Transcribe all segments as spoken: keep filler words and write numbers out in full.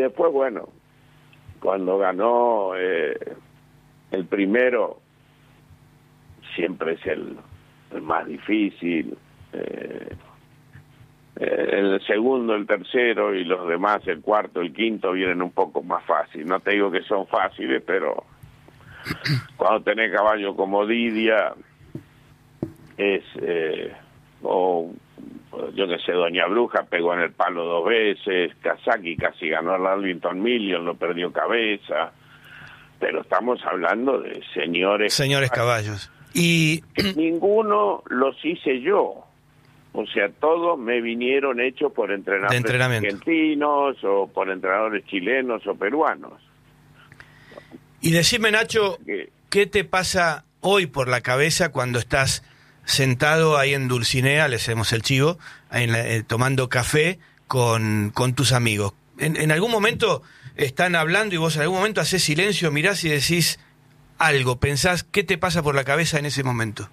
después, bueno, cuando ganó eh, el primero, siempre es el, el más difícil, eh, el segundo, el tercero y los demás, el cuarto, el quinto, vienen un poco más fácil. No te digo que son fáciles, pero cuando tenés caballo como Didia, es, eh, o yo que sé, Doña Bruja pegó en el palo dos veces, Kazaki casi ganó al Arlington Million, lo perdió cabeza, pero estamos hablando de señores... Señores caballos. Y ninguno los hice yo. O sea, todos me vinieron hechos por entrenadores argentinos o por entrenadores chilenos o peruanos. Y decime, Nacho, ¿qué te pasa hoy por la cabeza cuando estás sentado ahí en Dulcinea, le hacemos el chivo, en la, eh, tomando café con, con tus amigos? En, en algún momento están hablando y vos en algún momento haces silencio, mirás y decís algo, pensás, ¿qué te pasa por la cabeza en ese momento?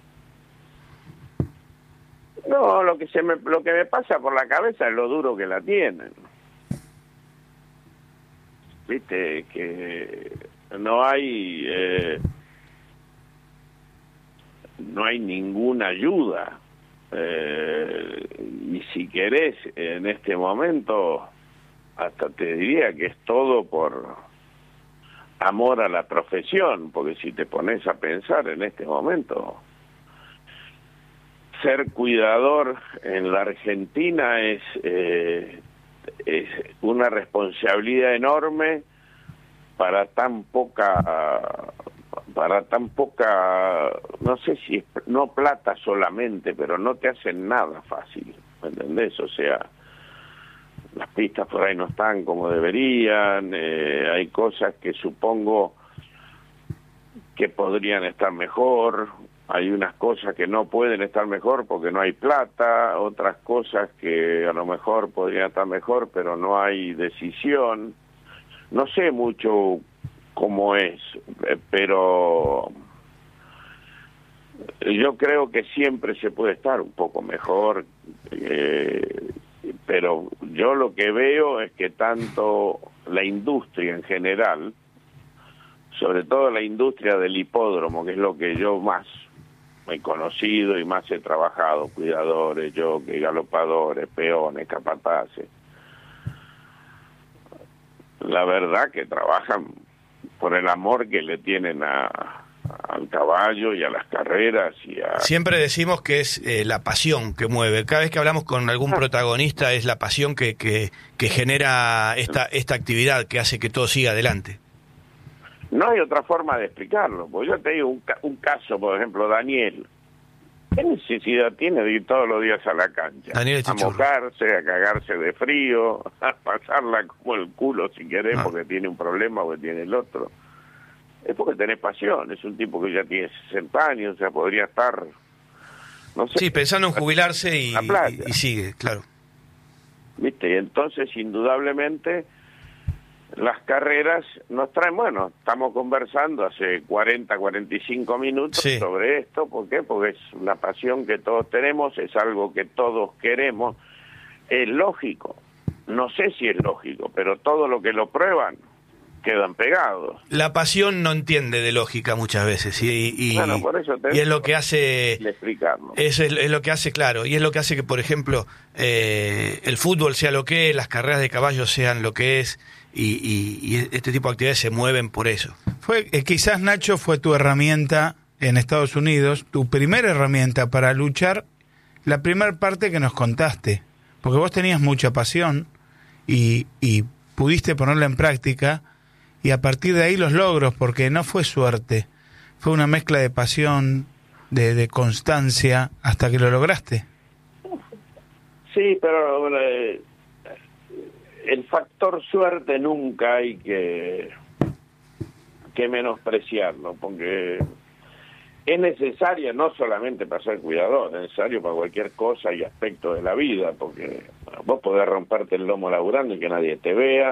No, lo que se me, lo que me pasa por la cabeza es lo duro que la tienen. Viste, que no hay eh, no hay ninguna ayuda. Eh, y si querés, en este momento, hasta te diría que es todo por amor a la profesión, porque si te pones a pensar en este momento, ser cuidador en la Argentina es, eh, es una responsabilidad enorme para tan poca, para tan poca, no sé si es, no plata solamente, pero no te hacen nada fácil, ¿me entendés? O sea, las pistas por ahí no están como deberían, eh, hay cosas que supongo que podrían estar mejor. Hay unas cosas que no pueden estar mejor porque no hay plata, otras cosas que a lo mejor podrían estar mejor, pero no hay decisión. No sé mucho cómo es, pero yo creo que siempre se puede estar un poco mejor, eh, pero yo lo que veo es que tanto la industria en general, sobre todo la industria del hipódromo, que es lo que yo más he conocido y más he trabajado, cuidadores, jockeys, galopadores, peones, capataces. La verdad que trabajan por el amor que le tienen a, al caballo y a las carreras y a... Siempre decimos que es eh, la pasión que mueve. Cada vez que hablamos con algún protagonista es la pasión que, que, que genera esta, esta actividad que hace que todo siga adelante. No hay otra forma de explicarlo, porque yo te digo un, un caso, por ejemplo, Daniel. ¿Qué necesidad tiene de ir todos los días a la cancha? Daniel a mojarse, a cagarse de frío, a pasarla como el culo si querés, ah. porque tiene un problema o que tiene el otro. Es porque tenés pasión, es un tipo que ya tiene sesenta años, o sea, podría estar, no sé... Sí, pensando en jubilarse y, y, y sigue, claro. ¿Viste? Y entonces, indudablemente... las carreras nos traen, bueno, estamos conversando hace cuarenta, cuarenta y cinco minutos sí. sobre esto, ¿por qué? Porque es una pasión que todos tenemos, es algo que todos queremos, es lógico, no sé si es lógico, pero todo lo que lo prueban quedan pegados. La pasión no entiende de lógica muchas veces y, y, bueno, por eso te y es lo que hace explicarlo. Es, es, es lo que hace, claro, y es lo que hace que, por ejemplo, eh, el fútbol sea lo que es, las carreras de caballos sean lo que es, y, y, y este tipo de actividades se mueven por eso. Fue eh, quizás, Nacho, fue tu herramienta en Estados Unidos, tu primera herramienta para luchar, la primera parte que nos contaste, porque vos tenías mucha pasión y, y pudiste ponerla en práctica, y a partir de ahí los logros, porque no fue suerte, fue una mezcla de pasión, de, de constancia, hasta que lo lograste. Sí, pero eh, el factor suerte nunca hay que, que menospreciarlo, porque es necesaria no solamente para ser cuidador, es necesario para cualquier cosa y aspecto de la vida, porque vos podés romperte el lomo laburando y que nadie te vea,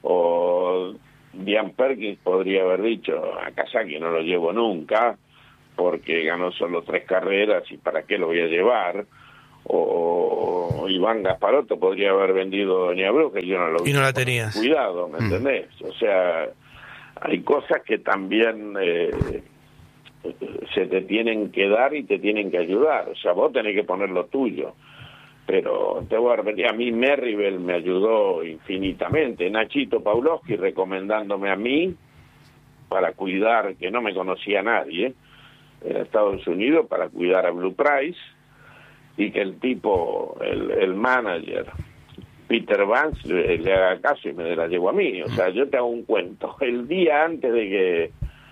o Diane Perkins podría haber dicho, a Kazaki no lo llevo nunca, porque ganó solo tres carreras y para qué lo voy a llevar, o mismo Iván Gasparotto podría haber vendido Doña Bruja y yo no lo y no la tenías. Cuidado, ¿me mm. entendés? O sea, hay cosas que también eh, se te tienen que dar y te tienen que ayudar. O sea, vos tenés que poner lo tuyo. Pero te voy a repetir, a mí Merribel me ayudó infinitamente. Nachito Pawlowski recomendándome a mí para cuidar, que no me conocía nadie en Estados Unidos, para cuidar a Blue Price, y que el tipo, el, el manager, Peter Vance, le, le haga caso y me la llevo a mí. O sea, yo te hago un cuento. El día antes de que,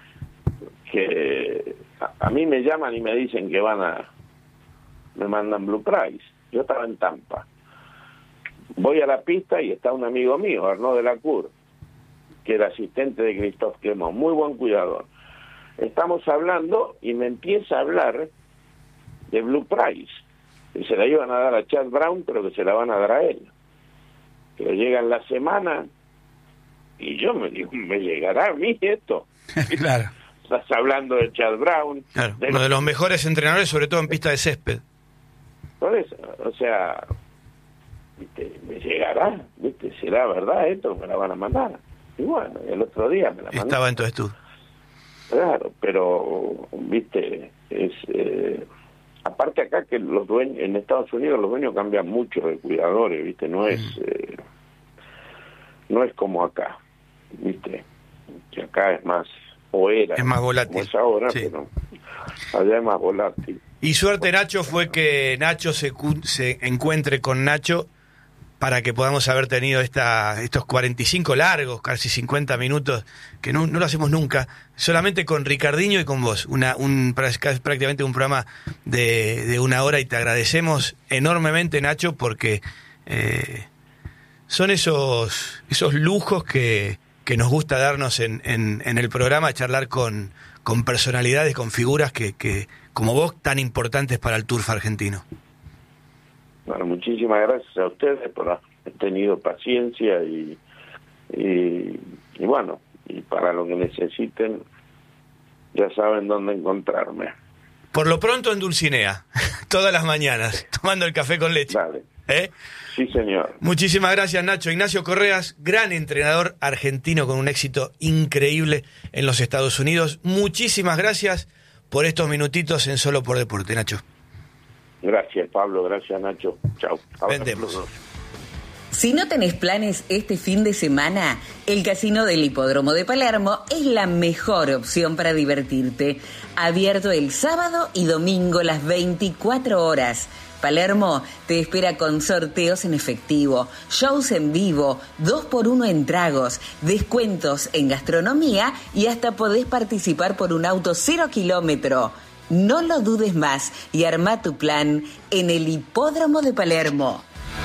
que a, a mí me llaman y me dicen que van a, me mandan Blue Price. Yo estaba en Tampa. Voy a la pista y está un amigo mío, Arnaud Delacour, que era asistente de Christophe Clément, muy buen cuidador. Estamos hablando y me empieza a hablar de Blue Price, que se la iban a dar a Chad Brown, pero que se la van a dar a él. Que llega en la semana y yo me digo, ¿me llegará a mí esto? Claro. Estás hablando de Chad Brown. Claro, de uno los... de los mejores entrenadores, sobre todo en pista de césped. Por eso, o sea, ¿viste? ¿Me llegará? ¿Viste? ¿Será verdad esto? ¿Me la van a mandar? Y bueno, el otro día me la mandaron. Estaba entonces tú. Claro, pero, viste, es eh, aparte acá que los dueños, en Estados Unidos los dueños cambian mucho de cuidadores, viste, no es eh, no es como acá, viste, que acá es más, o era, es más volátil, como es ahora, sí. Pero allá es más volátil. Y suerte, Nacho, fue que Nacho se, se encuentre con Nacho para que podamos haber tenido esta, estos cuarenta y cinco largos, casi cincuenta minutos, que no, no lo hacemos nunca, solamente con Ricardinho y con vos. Una, un, prácticamente un programa de, de una hora, y te agradecemos enormemente, Nacho, porque eh, son esos, esos lujos que, que nos gusta darnos en, en, en el programa, charlar con, con personalidades, con figuras que, que, como vos, tan importantes para el turf argentino. Bueno, muchísimas gracias a ustedes por haber tenido paciencia y, y, y bueno, y para lo que necesiten, ya saben dónde encontrarme. Por lo pronto en Dulcinea, todas las mañanas, tomando el café con leche. Dale. ¿Eh? Sí, señor. Muchísimas gracias, Nacho. Ignacio Correas, gran entrenador argentino con un éxito increíble en los Estados Unidos. Muchísimas gracias por estos minutitos en Solo por Deporte, Nacho. Gracias, Pablo. Gracias, Nacho. Chau. Vendemos. Si no tenés planes este fin de semana, el Casino del Hipódromo de Palermo es la mejor opción para divertirte. Abierto el sábado y domingo las veinticuatro horas. Palermo te espera con sorteos en efectivo, shows en vivo, dos por uno en tragos, descuentos en gastronomía y hasta podés participar por un auto cero kilómetro. No lo dudes más y arma tu plan en el Hipódromo de Palermo.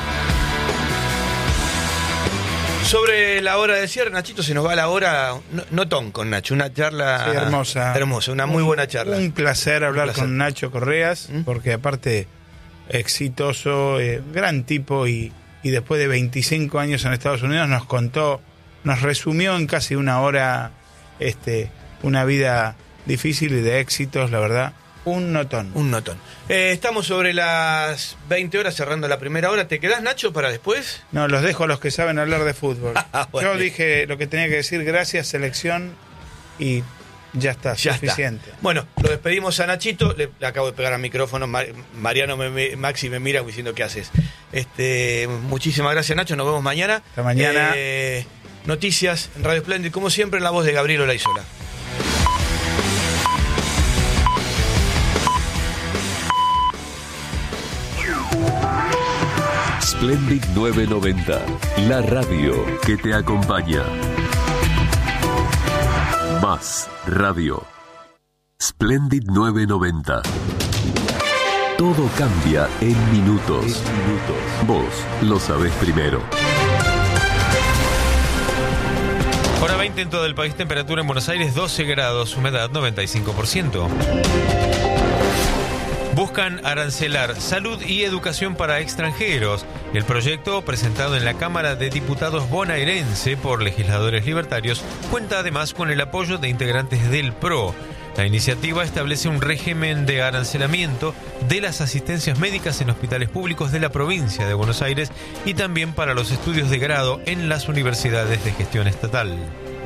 Sobre la hora de cierre, Nachito, se nos va la hora, no, notón con Nacho, una charla sí, hermosa. Hermosa, una muy buena charla. Un placer hablar un placer. con Nacho Correas, ¿Mm? porque aparte exitoso, eh, gran tipo, y, y después de veinticinco años en Estados Unidos nos contó, nos resumió en casi una hora este una vida difícil y de éxitos, la verdad. Un notón. Un notón. Eh, estamos sobre las veinte horas, cerrando la primera hora. ¿Te quedás, Nacho, para después? No, los dejo a los que saben hablar de fútbol. Bueno. Yo dije lo que tenía que decir, gracias, selección, y ya está, ya suficiente. Está. Bueno, lo despedimos a Nachito. Le, le acabo de pegar al micrófono. Mar, Mariano me, me, Maxi me mira diciendo ¿qué haces? Este, muchísimas gracias, Nacho. Nos vemos mañana. Hasta mañana. Eh, noticias en Radio Splendid, como siempre, en la voz de Gabriel Olaizola. Splendid novecientos noventa, la radio que te acompaña. Más radio. Splendid novecientos noventa. Todo cambia en minutos. minutos. Vos lo sabés primero. Hora veinte en todo el país, temperatura en Buenos Aires doce grados, humedad noventa y cinco por ciento. Buscan arancelar salud y educación para extranjeros. El proyecto, presentado en la Cámara de Diputados bonaerense por legisladores libertarios, cuenta además con el apoyo de integrantes del P R O. La iniciativa establece un régimen de arancelamiento de las asistencias médicas en hospitales públicos de la provincia de Buenos Aires y también para los estudios de grado en las universidades de gestión estatal.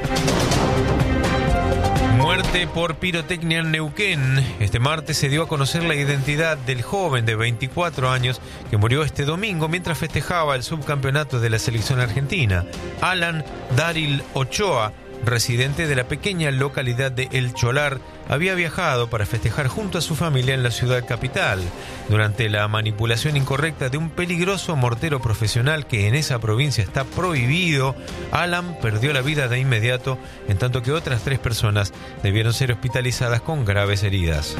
Muerte por pirotecnia en Neuquén. Este martes se dio a conocer la identidad del joven de veinticuatro años que murió este domingo mientras festejaba el subcampeonato de la selección argentina. Alan Daril Ochoa, residente de la pequeña localidad de El Cholar, había viajado para festejar junto a su familia en la ciudad capital. Durante la manipulación incorrecta de un peligroso mortero profesional que en esa provincia está prohibido, Alan perdió la vida de inmediato, en tanto que otras tres personas debieron ser hospitalizadas con graves heridas.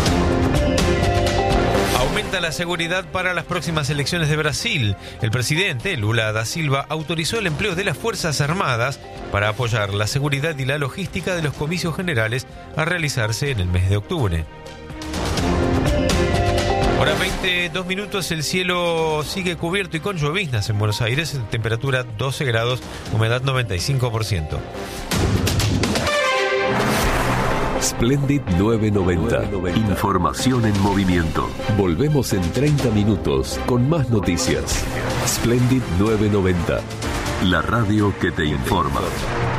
Aumenta la seguridad para las próximas elecciones de Brasil. El presidente Lula da Silva autorizó el empleo de las Fuerzas Armadas para apoyar la seguridad y la logística de los comicios generales a realizarse en el mes de octubre. Ahora veintidós minutos, el cielo sigue cubierto y con lloviznas en Buenos Aires, temperatura doce grados, humedad noventa y cinco por ciento. Splendid nueve noventa. Información en movimiento. Volvemos en treinta minutos con más noticias. Splendid nueve noventa. La radio que te informa.